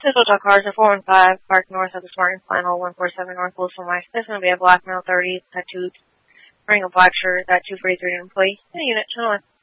Hotel Cars are 415, Park North of the Smarting Final, 147 North Wilson Way. This is going to be a black male 30, tattooed, wearing a black shirt, that 243 employee. In the unit, gentlemen.